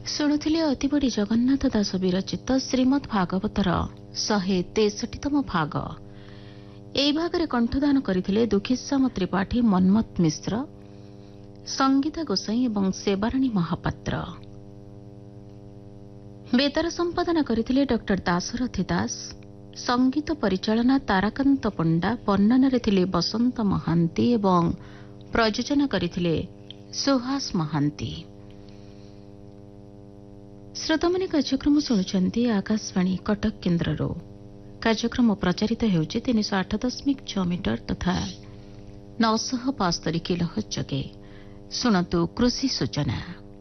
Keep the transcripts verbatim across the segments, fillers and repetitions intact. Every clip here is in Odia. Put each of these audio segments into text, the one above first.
ଶୁଣୁଥିଲେ ଅତିବଡ଼ି ଜଗନ୍ନାଥ ଦାସ ବିରଚିତ ଶ୍ରୀମଦ୍ ଭାଗବତର ଶହେ ତେଷଠିତମ ଭାଗ। ଏହି ଭାଗରେ କଣ୍ଠଦାନ କରିଥିଲେ ଦୁଃଖୀଶ୍ୟାମ ତ୍ରିପାଠୀ, ମନ୍ମଥ ମିଶ୍ର, ସଙ୍ଗୀତା ଗୋସାଇଁ ଏବଂ ସେବାରାଣୀ ମହାପାତ୍ର। ବେତାର ସମ୍ପାଦନା କରିଥିଲେ ଡକ୍ଟର ଦାଶରଥୀ ଦାସ। ସଙ୍ଗୀତ ପରିଚାଳନା ତାରାକାନ୍ତ ପଣ୍ଡା। ବର୍ଣ୍ଣନାରେ ଥିଲେ ବସନ୍ତ ମହାନ୍ତି ଏବଂ ପ୍ରଯୋଜନା କରିଥିଲେ ସୁହାସ ମହାନ୍ତି। ଶ୍ରୋତାମାନେ କାର୍ଯ୍ୟକ୍ରମ ଶୁଣୁଛନ୍ତି ଆକାଶବାଣୀ କଟକ କେନ୍ଦ୍ରରୁ। କାର୍ଯ୍ୟକ୍ରମ ପ୍ରଚାରିତ ହେଉଛି ତିନିଶହ ଆଠ ଦଶମିକ ଛଅ ମିଟର ତଥା ନଅଶହ ବାସ୍ତରୀ କିଲୋହର୍ଟ୍ଜ ଯୋଗେ। ଶୁଣନ୍ତୁ କୃଷି ସୂଚନା।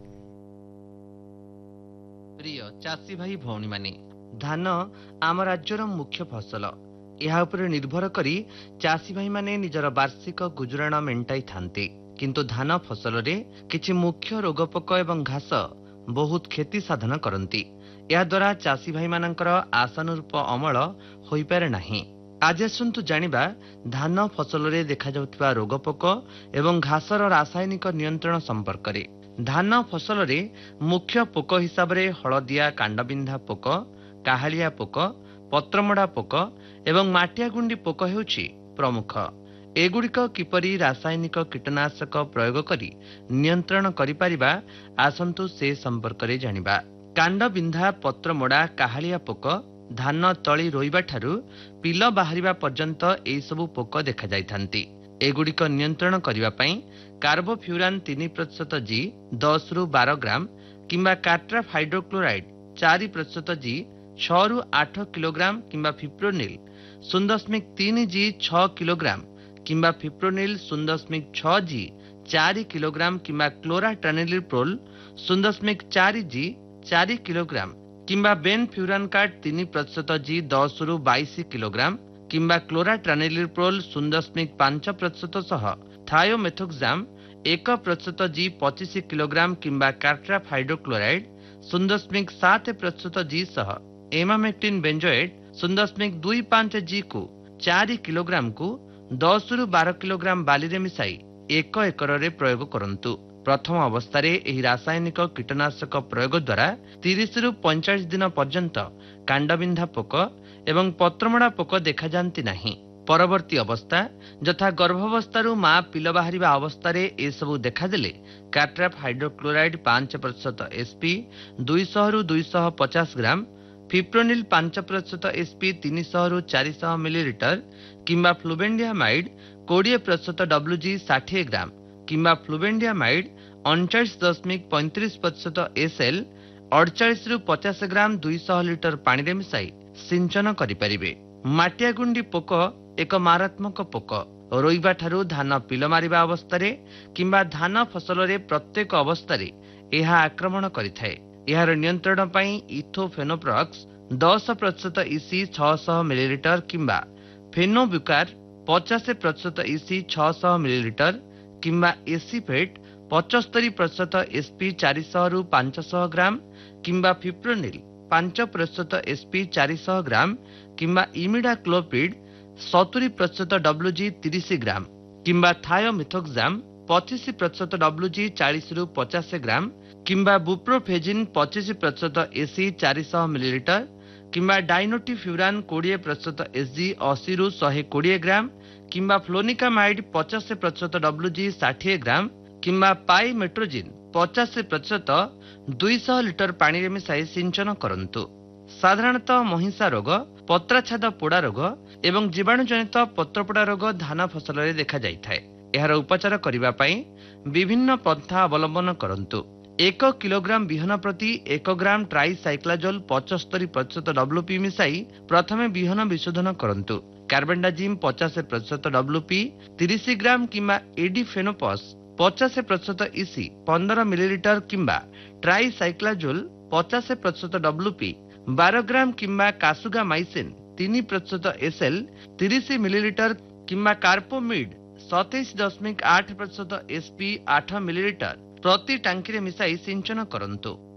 ପ୍ରିୟ ଚାଷୀ ଭାଇ ଭଉଣୀମାନେ, ଧାନ ଆମ ରାଜ୍ୟର ମୁଖ୍ୟ ଫସଲ। ଏହା ଉପରେ ନିର୍ଭର କରି ଚାଷୀ ଭାଇମାନେ ନିଜର ବାର୍ଷିକ ଗୁଜୁରାଣ ମେଣ୍ଟାଇଥାନ୍ତି। କିନ୍ତୁ ଧାନ ଫସଲରେ କିଛି ମୁଖ୍ୟ ରୋଗପୋକ ଏବଂ ଘାସ ବହୁତ କ୍ଷତି ସାଧନ କରନ୍ତି। ଏହାଦ୍ୱାରା ଚାଷୀ ଭାଇମାନଙ୍କର ଆଶାନୁରୂପ ଅମଳ ହୋଇପାରେ ନାହିଁ। ଆଜି ଆସନ୍ତୁ ଜାଣିବା ଧାନ ଫସଲରେ ଦେଖାଯାଉଥିବା ରୋଗପୋକ ଏବଂ ଘାସର ରାସାୟନିକ ନିୟନ୍ତ୍ରଣ ସମ୍ପର୍କରେ। ଧାନ ଫସଲରେ ମୁଖ୍ୟ ପୋକ ହିସାବରେ ହଳଦିଆ କାଣ୍ଡବିନ୍ଧା ପୋକ, କାହାଳିଆ ପୋକ, ପତ୍ରମଡ଼ା ପୋକ ଏବଂ ମାଟିଆଗୁଣ୍ଡି ପୋକ ହେଉଛି ପ୍ରମୁଖ। ଏଗୁଡ଼ିକ କିପରି ରାସାୟନିକ କୀଟନାଶକ ପ୍ରୟୋଗ କରି ନିୟନ୍ତ୍ରଣ କରିପାରିବା, ଆସନ୍ତୁ ସେ ସମ୍ପର୍କରେ ଜାଣିବା। କାଣ୍ଡବିନ୍ଧା, ପତ୍ରମଡ଼ା, କାହାଳିଆ ପୋକ ଧାନ ତଳି ରୋଇବା ଠାରୁ ପିଲ ବାହାରିବା ପର୍ଯ୍ୟନ୍ତ ଏହିସବୁ ପୋକ ଦେଖାଯାଇଥାନ୍ତି। ଏଗୁଡ଼ିକ ନିୟନ୍ତ୍ରଣ କରିବା ପାଇଁ କାର୍ବୋଫ୍ୟୁରାନ୍ ତିନି ପ୍ରତିଶତ ଜି ଦଶରୁ ବାର ଗ୍ରାମ କିମ୍ବା କାଟ୍ରାଫ୍ ହାଇଡ୍ରୋକ୍ଲୋରାଇଡ୍ ଚାରି ପ୍ରତିଶତ ଜି ଛଅରୁ ଆଠ କିଲୋଗ୍ରାମ କିମ୍ବା ଫିପ୍ରୋନିଲ୍ ଶୂନ ଦଶମିକ ତିନି ଜି ଛଅ କିଲୋଗ୍ରାମ କିମ୍ବା ଫିପ୍ରୋନିଲ୍ ଶୂନ ଦଶମିକ ଛଅ ଜି ଚାରି କିଲୋଗ୍ରାମ କିମ୍ବା କ୍ଲୋରାଟ୍ରାନିଲିପ୍ରୋଲ ଶୂନ ଦଶମିକ ଚାରି ଜି ଚାରି କିଲୋଗ୍ରାମ କିମ୍ବା ବେନଫ୍ୟୁରାନକାର୍ଡ ତିନି ପ୍ରତିଶତ ଜି ଦଶରୁ ବାଇଶ କିଲୋଗ୍ରାମ କିମ୍ବା କ୍ଲୋରାଟ୍ରାନିଲିପ୍ରୋଲ ଶୂନ ଦଶମିକ ପାଞ୍ଚ ପ୍ରତିଶତ ସହ ଥାୟୋମେଥୋକ୍ସାମ ଏକ ପ୍ରତିଶତ ଜି ପଚିଶ କିଲୋଗ୍ରାମ କିମ୍ବା କାଟ୍ରାଫ୍ ହାଇଡ୍ରୋକ୍ଲୋରାଇଡ୍ ଶୂନ ଦଶମିକ ସାତ ପ୍ରତିଶତ ଜି ସହ ଏମାମେକ୍ଟିନ୍ ବେଞ୍ଜୋଏଟ୍ ଶୂନ ଦଶମିକ ଦୁଇ ପାଞ୍ଚ ଜି କୁ ଚାରି କିଲୋଗ୍ରାମକୁ ଦଶରୁ ବାର କିଲୋଗ୍ରାମ ବାଲିରେ ମିଶାଇ ଏକ ଏକରରେ ପ୍ରୟୋଗ କରନ୍ତୁ। ପ୍ରଥମ ଅବସ୍ଥାରେ ଏହି ରାସାୟନିକ କୀଟନାଶକ ପ୍ରୟୋଗ ଦ୍ୱାରା ତିରିଶରୁ ପଇଁଚାଳିଶ ଦିନ ପର୍ଯ୍ୟନ୍ତ କାଣ୍ଡବିନ୍ଧା ପୋକ ଏବଂ ପତ୍ରମଡ଼ା ପୋକ ଦେଖାଯାନ୍ତି ନାହିଁ। ପରବର୍ତ୍ତୀ ଅବସ୍ଥା ଯଥା ଗର୍ଭାବସ୍ଥାରୁ ମା ପିଲ ବାହାରିବା ଅବସ୍ଥାରେ ଏସବୁ ଦେଖାଦେଲେ କାଟ୍ରାଫ୍ ହାଇଡ୍ରୋକ୍ଲୋରାଇଡ୍ ପାଞ୍ଚ ପ୍ରତିଶତ ଏସ୍ପି ଦୁଇଶହରୁ ଦୁଇଶହ ପଚାଶ ଗ୍ରାମ, ଫିପ୍ରୋନିଲ୍ ପାଞ୍ଚ ପ୍ରତିଶତ ଏସ୍ପି ତିନିଶହରୁ ଚାରିଶହ ମିଲିଲିଟର କିମ୍ବା ଫ୍ଲୁବେଣ୍ଡିଆମାଇଡ୍ କୋଡ଼ିଏ ପ୍ରତିଶତ ଡବ୍ଲ୍ୟୁଜି ଷାଠିଏ ଗ୍ରାମ କିମ୍ବା ଫ୍ଲୁବେଣ୍ଡିଆମାଇଡ୍ ଅଣଚାଳିଶ ଦଶମିକ ପଇଁତିରିଶ ପ୍ରତିଶତ ଏସ୍ଏଲ୍ ଅଠଚାଳିଶରୁ ପଚାଶ ଗ୍ରାମ ଦୁଇଶହ ଲିଟର ପାଣିରେ ମିଶାଇ ସିଞ୍ଚନ କରିପାରିବେ। ମାଟିଆଗୁଣ୍ଡି ପୋକ ଏକ ମାରାତ୍ମକ ପୋକ। ରୋଇବା ଠାରୁ ଧାନ ପିଲ ମାରିବା ଅବସ୍ଥାରେ କିମ୍ବା ଧାନ ଫସଲରେ ପ୍ରତ୍ୟେକ ଅବସ୍ଥାରେ ଏହା ଆକ୍ରମଣ କରିଥାଏ। ଏହାର ନିୟନ୍ତ୍ରଣ ପାଇଁ ଇଥୋଫେନୋପ୍ରକ୍ସ ଦଶ ପ୍ରତିଶତ ଇସି ଛଅଶହ ମିଲିଲିଟର କିମ୍ବା ଫେନୋବ୍ୟୁକାର ପଚାଶ ପ୍ରତିଶତ ଇସି ଛଅଶହ ମିଲିଲିଟର କିମ୍ବା ଏସିଫେଟ୍ ପଞ୍ଚସ୍ତରୀ ପ୍ରତିଶତ ଏସ୍ପି ଚାରିଶହରୁ ପାଞ୍ଚଶହ ଗ୍ରାମ କିମ୍ବା ଫିପ୍ରୋନିଲ୍ ପାଞ୍ଚ ପ୍ରତିଶତ ଏସ୍ପି ଚାରିଶହ ଗ୍ରାମ କିମ୍ବା ଇମିଡାକ୍ଲୋପିଡ୍ ସତୁରୀ ପ୍ରତିଶତ ଡବ୍ଲ୍ୟୁଜି ତିରିଶ ଗ୍ରାମ କିମ୍ବା ଥାୟୋମେଥୋକ୍ସାମ ପଚିଶ ପ୍ରତିଶତ ଡବ୍ଲ୍ୟୁଜି ଚାଳିଶରୁ ପଚାଶ ଗ୍ରାମ କିମ୍ବା ବୁପ୍ରୋଫେଜିନ୍ ପଚିଶ ପ୍ରତିଶତ ଏସି ଚାରିଶହ ମିଲିଲିଟର କିମ୍ବା ଡାଇନୋଟିଫ୍ୟୁରାନ୍ କୋଡ଼ିଏ ପ୍ରତିଶତ ଏସ୍ଜି ଅଶୀରୁ ଶହେ କୋଡ଼ିଏ ଗ୍ରାମ କିମ୍ବା ଫ୍ଲୋନିକାମାଇଡ୍ ପଚାଶ ପ୍ରତିଶତ ଡବ୍ଲ୍ୟୁଜି ଷାଠିଏ ଗ୍ରାମ କିମ୍ବା ପାଇମେଟ୍ରୋଜିନ୍ ପଚାଶ ପ୍ରତିଶତ ଦୁଇଶହ ଲିଟର ପାଣିରେ ମିଶାଇ ସିଞ୍ଚନ କରନ୍ତୁ। ସାଧାରଣତଃ ମହିଷା ରୋଗ, ପତ୍ରାଚ୍ଛାଦ ପୋଡ଼ା ରୋଗ ଏବଂ ଜୀବାଣୁଜନିତ ପତ୍ରପୋଡ଼ା ରୋଗ ଧାନ ଫସଲରେ ଦେଖାଯାଇଥାଏ। ଏହାର ଉପଚାର କରିବା ପାଇଁ ବିଭିନ୍ନ ପନ୍ଥା ଅବଲମ୍ବନ କରନ୍ତୁ। ଏକ କିଲୋଗ୍ରାମ ବିହନ ପ୍ରତି ଏକ ଗ୍ରାମ ଟ୍ରାଇସାଇକ୍ଲାଜୋଲ ପଞ୍ଚସ୍ତରୀ ପ୍ରତିଶତ ଡବ୍ଲ୍ୟୁପି ମିଶାଇ ପ୍ରଥମେ ବିହନ ବିଶୋଧନ କରନ୍ତୁ। କାର୍ବେଣ୍ଡାଜିମ୍ ପଚାଶ ପ୍ରତିଶତ ଡବ୍ଲ୍ୟୁପି ତିରିଶ ଗ୍ରାମ କିମ୍ବା ଏଡିଫେନୋପସ୍ ପଚାଶ ପ୍ରତିଶତ ଇସି ପନ୍ଦର ମିଲିଲିଟର କିମ୍ବା ଟ୍ରାଇସାଇକ୍ଲାଜୋଲ ପଚାଶ ପ୍ରତିଶତ ଡବ୍ଲ୍ୟୁପି ବାର ଗ୍ରାମ କିମ୍ବା କାସୁଗାମାଇସିନ୍ ତିନି ପ୍ରତିଶତ ଏସ୍ଏଲ୍ ତିରିଶ ମିଲିଲିଟର କିମ୍ବା କାର୍ପୋମିଡ୍ ସତେଇଶ ଦଶମିକ ଆଠ ପ୍ରତିଶତ ଏସ୍ପି ଆଠ ମିଲିଲିଟର ପ୍ରତି ଟାଙ୍କିରେ ମିଶାଇ ସିଞ୍ଚନ କରନ୍ତୁ।